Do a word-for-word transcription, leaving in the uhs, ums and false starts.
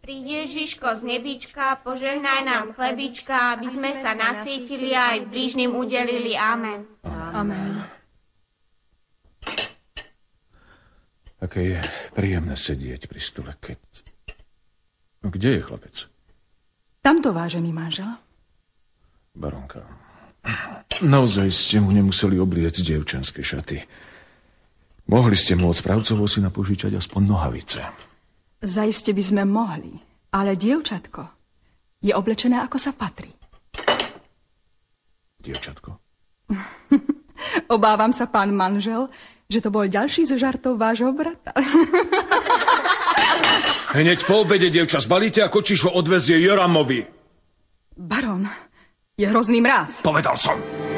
Príď Ježiško z nebička, požehnaj nám chlebička, aby sme sa nasýtili a aj blížnym udelili. Amen. Amen. Aké je príjemné sedieť pri stole, keď... No, kde je chlapec? Tamto, vážený manžel. Baronka, naozaj ste mu nemuseli obliecť dievčenské šaty. Mohli ste mu od správcovo syna požičať aspoň nohavice. Zaiste by sme mohli, ale dievčatko je oblečené, ako sa patrí. Dievčatko? Obávam sa, pán manžel, že to bol ďalší zo žartov vášho brata. Hneď po obede, dievča, zbalíte a kočiš ho odvezie Joramovi. Baron, je hrozný mráz. Povedal som.